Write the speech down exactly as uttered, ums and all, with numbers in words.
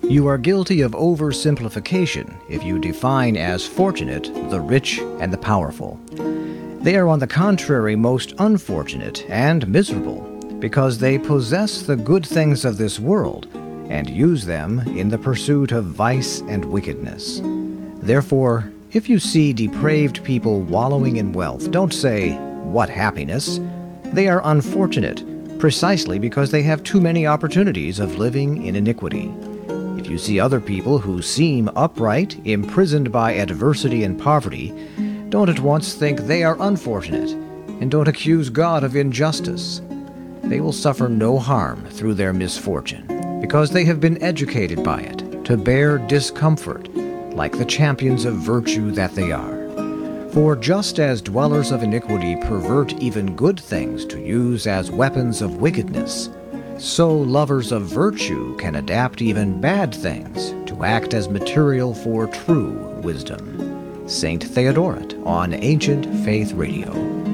You are guilty of oversimplification if you define as fortunate the rich and the powerful. They are on the contrary most unfortunate and miserable, because they possess the good things of this world and use them in the pursuit of vice and wickedness. Therefore, if you see depraved people wallowing in wealth, don't say, "What happiness!" They are unfortunate, precisely because they have too many opportunities of living in iniquity. If you see other people who seem upright, imprisoned by adversity and poverty, don't at once think they are unfortunate, and don't accuse God of injustice. They will suffer no harm through their misfortune, because they have been educated by it to bear discomfort, like the champions of virtue that they are. For just as dwellers of iniquity pervert even good things to use as weapons of wickedness, so lovers of virtue can adapt even bad things to act as material for true wisdom. Saint Theodoret on Ancient Faith Radio.